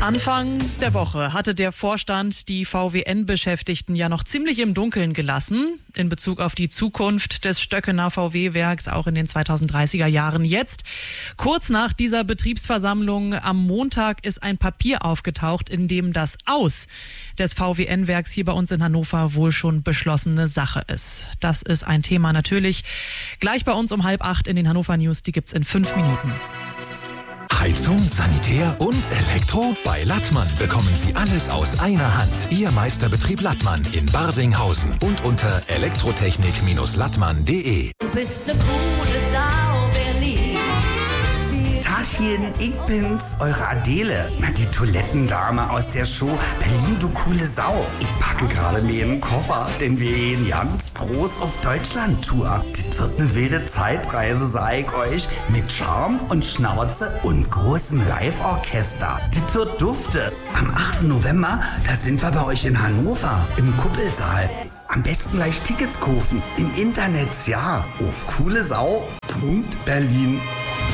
Anfang der Woche hatte der Vorstand die VWN-Beschäftigten ja noch ziemlich im Dunkeln gelassen in Bezug auf die Zukunft des Stöckener VW-Werks auch in den 2030er Jahren. Jetzt, kurz nach dieser Betriebsversammlung am Montag, ist ein Papier aufgetaucht, in dem das Aus des VWN-Werks hier bei uns in Hannover wohl schon beschlossene Sache ist. Das ist ein Thema natürlich gleich bei uns um 7:30 in den Hannover News. Die gibt's in 5 Minuten. Heizung, Sanitär und Elektro? Bei Lattmann bekommen Sie alles aus einer Hand. Ihr Meisterbetrieb Lattmann in Barsinghausen und unter elektrotechnik-lattmann.de. Du bist ne coole Sau, Berlin. Taschen, ich bin's, eure Adele. Na, die Toilettendame aus der Show Berlin, du coole Sau. Ich packe gerade meinen Koffer, denn wir gehen ganz groß auf Deutschland-Tour. Das wird eine wilde Zeitreise, sag ich euch, mit Charme und Schnauze und großem Live-Orchester. Das wird dufte. Am 8. November, da sind wir bei euch in Hannover, im Kuppelsaal. Am besten gleich Tickets kaufen, im Internet, ja, auf coolesau.berlin.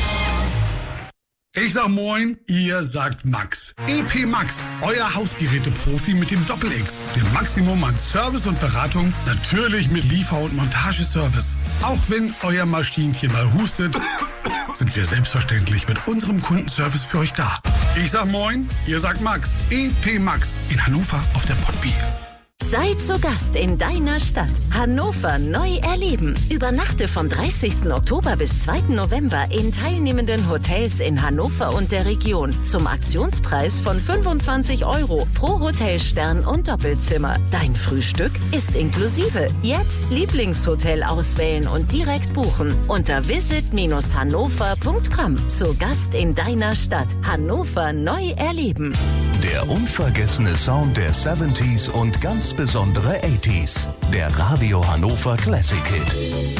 Ich sag moin, ihr sagt Max. EP Max, euer Hausgeräte-Profi mit dem Doppel-X. Dem Maximum an Service und Beratung, natürlich mit Liefer- und Montageservice. Auch wenn euer Maschinchen mal hustet, sind wir selbstverständlich mit unserem Kundenservice für euch da. Ich sag moin, ihr sagt Max. EP Max in Hannover auf der Potby. Sei zu Gast in deiner Stadt. Hannover neu erleben. Übernachte vom 30. Oktober bis 2. November in teilnehmenden Hotels in Hannover und der Region. Zum Aktionspreis von 25 € pro Hotelstern und Doppelzimmer. Dein Frühstück ist inklusive. Jetzt Lieblingshotel auswählen und direkt buchen. Unter visit-hannover.com. Zu Gast in deiner Stadt. Hannover neu erleben. Der unvergessene Sound der 70s und ganz besondere 80s. Der Radio Hannover Classic Hit.